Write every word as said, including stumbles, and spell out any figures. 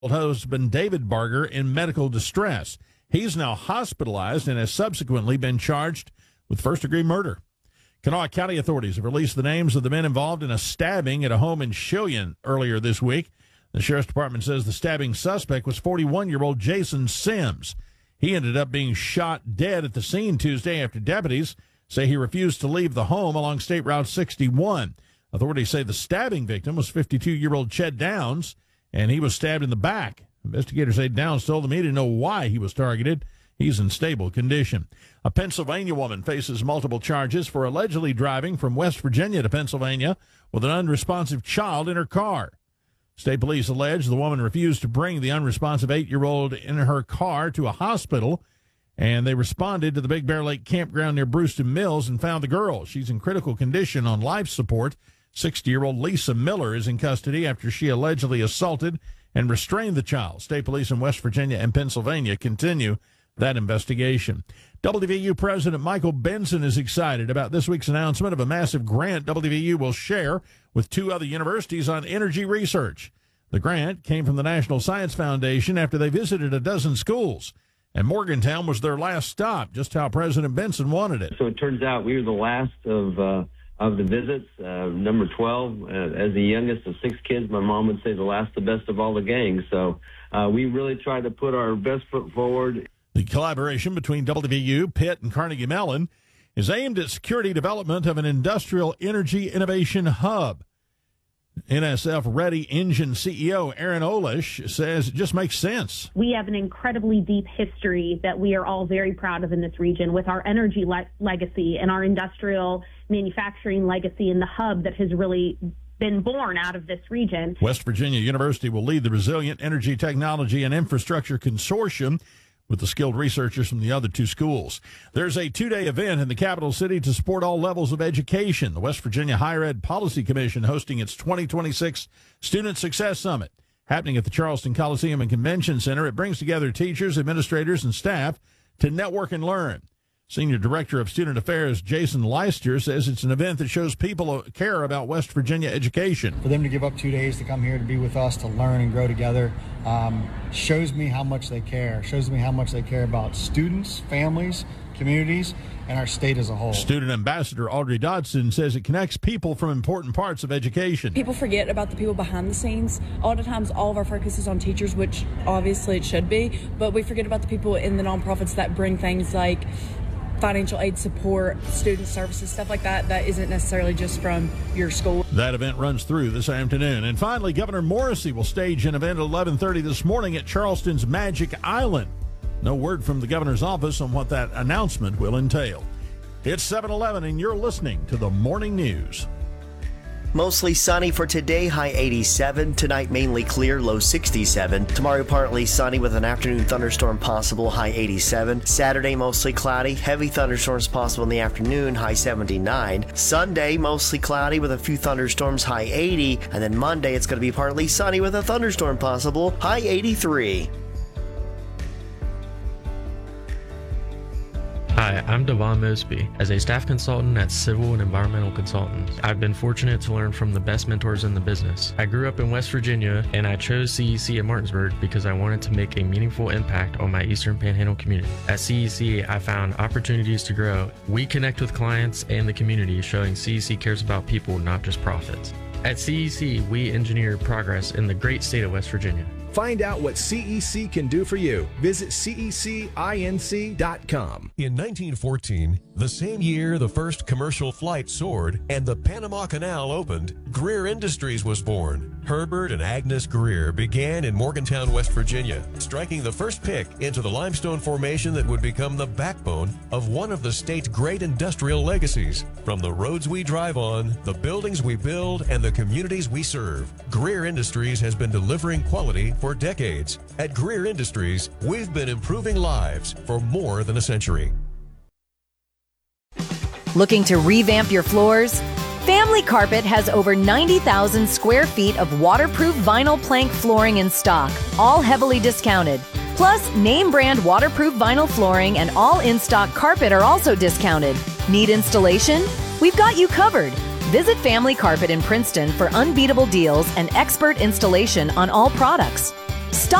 husband David Barger in medical distress. He's now hospitalized and has subsequently been charged with first-degree murder. Kanawha County authorities have released the names of the men involved in a stabbing at a home in Chillian earlier this week. The sheriff's department says the stabbing suspect was forty-one-year-old Jason Sims. He ended up being shot dead at the scene Tuesday after deputies say he refused to leave the home along State Route sixty-one. Authorities say the stabbing victim was fifty-two-year-old Ched Downs, and he was stabbed in the back. Investigators say Downs told them he didn't know why he was targeted. He's in stable condition. A Pennsylvania woman faces multiple charges for allegedly driving from West Virginia to Pennsylvania with an unresponsive child in her car. State police allege the woman refused to bring the unresponsive eight-year-old in her car to a hospital, and they responded to the Big Bear Lake campground near Brewston Mills and found the girl. She's in critical condition on life support. sixty-year-old Lisa Miller is in custody after she allegedly assaulted and restrained the child. State police in West Virginia and Pennsylvania continue that investigation. W V U President Michael Benson is excited about this week's announcement of a massive grant W V U will share with two other universities on energy research. The grant came from the National Science Foundation after they visited a dozen schools, and Morgantown was their last stop, just how President Benson wanted it. So it turns out we were the last of uh, of the visits, uh, number twelve. Uh, as the youngest of six kids, my mom would say the last, the best of all the gang. So uh, we really tried to put our best foot forward. The collaboration between W V U, Pitt, and Carnegie Mellon is aimed at security development of an industrial energy innovation hub. N S F Ready Engine C E O Aaron Olish says it just makes sense. We have an incredibly deep history that we are all very proud of in this region with our energy le- legacy and our industrial manufacturing legacy and the hub that has really been born out of this region. West Virginia University will lead the Resilient Energy Technology and Infrastructure Consortium with the skilled researchers from the other two schools. There's a two-day event in the capital city to support all levels of education. The West Virginia Higher Ed Policy Commission hosting its twenty twenty-six Student Success Summit. Happening at the Charleston Coliseum and Convention Center, it brings together teachers, administrators, and staff to network and learn. Senior Director of Student Affairs Jason Leister says it's an event that shows people care about West Virginia education. For them to give up two days to come here to be with us, to learn and grow together, um, shows me how much they care, shows me how much they care about students, families, communities, and our state as a whole. Student Ambassador Audrey Dodson says it connects people from important parts of education. People forget about the people behind the scenes. A lot of times all of our focus is on teachers, which obviously it should be, but we forget about the people in the nonprofits that bring things like financial aid support, student services, stuff like that, that isn't necessarily just from your school. That event runs through this afternoon. And finally, Governor Morrisey will stage an event at eleven thirty this morning at Charleston's Magic Island. No word from the governor's office on what that announcement will entail. It's seven eleven, and you're listening to the Morning News. Mostly sunny for today, high eighty-seven. Tonight, mainly clear, low sixty-seven. Tomorrow, partly sunny with an afternoon thunderstorm possible, high eighty-seven. Saturday, mostly cloudy. Heavy thunderstorms possible in the afternoon, high seventy-nine. Sunday, mostly cloudy with a few thunderstorms, high eighty. And then Monday, it's going to be partly sunny with a thunderstorm possible, high eighty-three. Hi, I'm Devon Mosby. As a staff consultant at Civil and Environmental Consultants, I've been fortunate to learn from the best mentors in the business. I grew up in West Virginia, and I chose C E C at Martinsburg because I wanted to make a meaningful impact on my Eastern Panhandle community. At C E C, I found opportunities to grow. We connect with clients and the community, showing C E C cares about people, not just profits. At C E C, we engineer progress in the great state of West Virginia. Find out what C E C can do for you. Visit C E C inc dot com. In nineteen fourteen, the same year the first commercial flight soared and the Panama Canal opened, Greer Industries was born. Herbert and Agnes Greer began in Morgantown, West Virginia, striking the first pick into the limestone formation that would become the backbone of one of the state's great industrial legacies. From the roads we drive on, the buildings we build, and the communities we serve, Greer Industries has been delivering quality for decades. At Greer Industries, we've been improving lives for more than a century. Looking to revamp your floors? Family Carpet has over ninety thousand square feet of waterproof vinyl plank flooring in stock, all heavily discounted. Plus, name brand waterproof vinyl flooring and all in-stock carpet are also discounted. Need installation? We've got you covered. Visit Family Carpet in Princeton for unbeatable deals and expert installation on all products. Stop